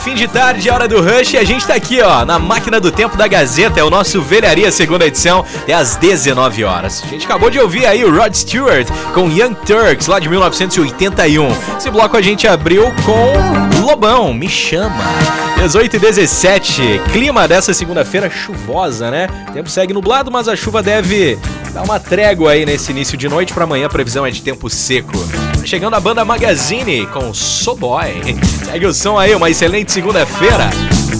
fim de tarde, hora do Rush, e a gente tá aqui, ó, na máquina do tempo da Gazeta, é o nosso Velharia segunda edição, até às 19 horas. A gente acabou de ouvir aí o Rod Stewart com Young Turks, lá de 1981. Esse bloco a gente abriu com Lobão, Me Chama. 18h17, clima dessa segunda-feira chuvosa, né? O tempo segue nublado, mas a chuva deve dar uma trégua aí nesse início de noite. Pra amanhã a previsão é de tempo seco. Chegando a banda Magazine com So Boy. Segue o som aí, uma excelente segunda-feira.